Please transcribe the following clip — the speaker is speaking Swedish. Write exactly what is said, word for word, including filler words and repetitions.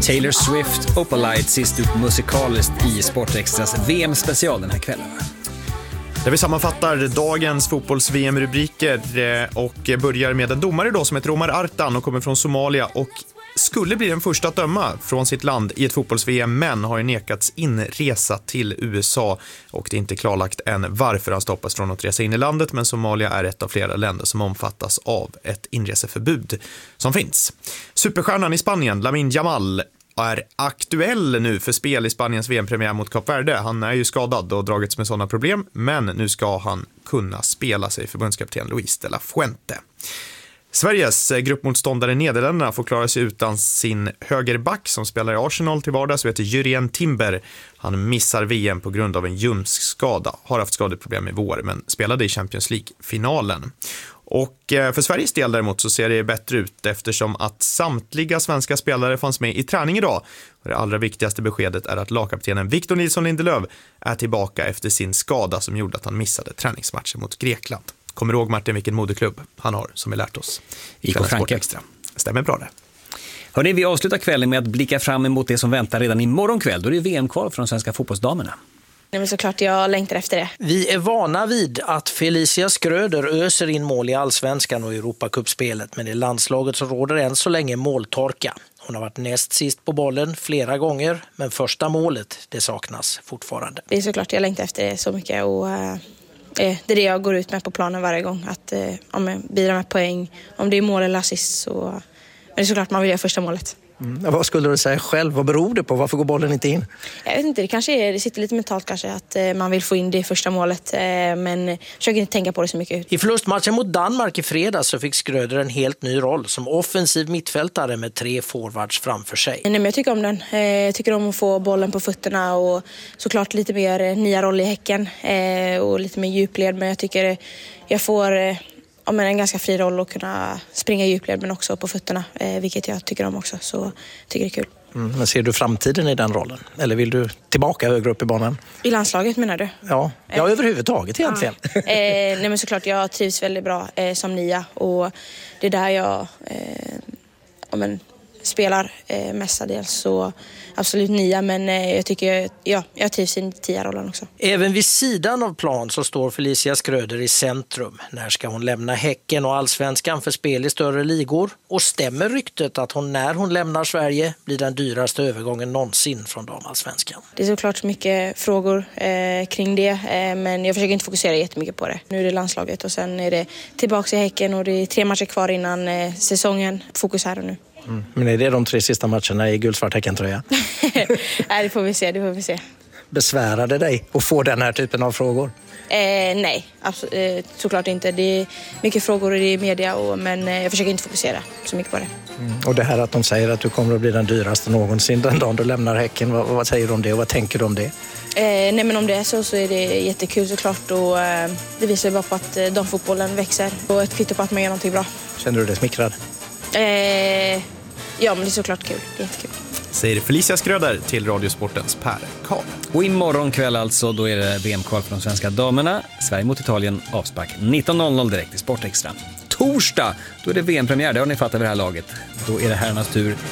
Taylor Swift, Opalite sist upp musikaliskt i Sportextras V M-special den här kvällen. Där vi sammanfattar dagens fotbolls-V M-rubriker och börjar med en domare då som heter Omar Artan och kommer från Somalia och skulle bli den första att döma från sitt land i ett fotbolls-V M, men har ju nekats inresa till U S A och det är inte klarlagt än varför han stoppas från att resa in i landet, men Somalia är ett av flera länder som omfattas av ett inreseförbud som finns. Superstjärnan i Spanien, Lamine Yamal, är aktuell nu för spel i Spaniens V M-premiär mot Kap Verde. Han är ju skadad och dragits med sådana problem, men nu ska han kunna spela, sig förbundskapten Luis de la Fuente. Sveriges gruppmotståndare Nederländerna får klara sig utan sin högerback som spelar i Arsenal till vardags, heter Jurien Timber. Han missar V M på grund av en ljumskskada. Har haft skadeproblem i vår men spelade i Champions League-finalen. Och för Sveriges del däremot så ser det bättre ut eftersom att samtliga svenska spelare fanns med i träning idag. Och det allra viktigaste beskedet är att lagkaptenen Victor Nilsson Lindelöf är tillbaka efter sin skada som gjorde att han missade träningsmatchen mot Grekland. Kommer ihåg Martin vilken moderklubb han har som vi lärt oss. I K Franke. Stämmer bra det. Hörrni, vi avslutar kvällen med att blicka fram emot det som väntar redan imorgon kväll. Då är det V M-kval för de svenska fotbollsdamerna. Nej, men såklart jag längtar efter det. Vi är vana vid att Felicia Skröder öser in mål i Allsvenskan och Europacupspelet, men i landslaget så råder än så länge måltorka. Hon har varit näst sist på bollen flera gånger, men första målet det saknas fortfarande. Det är såklart jag längtar efter det så mycket och äh, det är det jag går ut med på planen varje gång. Att äh, om jag bidrar med poäng, om det är mål eller assist så men det är såklart man vill göra första målet. Mm. Vad skulle du säga själv? Vad beror det på? Varför går bollen inte in? Jag vet inte, det kanske är, det sitter lite mentalt kanske att eh, man vill få in det första målet eh, men försöker inte tänka på det så mycket. I förlustmatchen mot Danmark i fredags så fick Skröder en helt ny roll som offensiv mittfältare med tre forwards framför sig. Nej, men jag tycker om den. Eh, jag tycker om att få bollen på fötterna och såklart lite mer eh, nya roll i häcken eh, och lite mer djupled, men jag tycker eh, jag får eh, Ja, men en ganska fri roll att kunna springa i djupled men också på fötterna, eh, vilket jag tycker om också, så tycker det är kul. Mm, men ser du framtiden i den rollen? Eller vill du tillbaka högre upp i banan? I landslaget menar du? Ja, ja eh, överhuvudtaget egentligen. Ja. Eh, nej men såklart, jag trivs väldigt bra eh, som nia och det är där jag eh, ja, men, spelar eh, mestadels, så absolut nia, men eh, jag tycker ja, jag trivs i tia-rollen också. Även vid sidan av plan så står Felicia Skröder i centrum. När ska hon lämna Häcken och Allsvenskan för spel i större ligor? Och stämmer ryktet att hon när hon lämnar Sverige blir den dyraste övergången någonsin från damallsvenskan? Det är såklart mycket frågor eh, kring det, eh, men jag försöker inte fokusera jättemycket på det. Nu är det landslaget och sen är det tillbaka i Häcken och det är tre matcher kvar innan eh, säsongen. Fokus här och nu. Mm. Men är det de tre sista matcherna i guldsvart Häcken-tröja? Nej, det får vi se, det får vi se. Besvärar det dig att få den här typen av frågor? Eh, nej, absolut, eh, såklart inte. Det är mycket frågor i media, och, men eh, jag försöker inte fokusera så mycket på det. Mm. Och det här att de säger att du kommer att bli den dyraste någonsin den dagen du lämnar Häcken, vad, vad säger du om det och vad tänker du om det? Eh, nej, men om det är så så är det jättekul såklart, och eh, det visar ju bara på att eh, damfotbollen växer och ett kvitto på att man gör någonting bra. Känner du dig smickrad? Eh, ja, men det är såklart kul. Det är jättekul. Säger Felicia Skröder till Radiosportens Per Karl. Och imorgon kväll alltså, då är det V M-kval för de svenska damerna. Sverige mot Italien, avspark nitton noll noll direkt i Sportextra. Torsdag, då är det V M-premiär, det har ni fattat vid det här laget. Då är det herrarnas tur.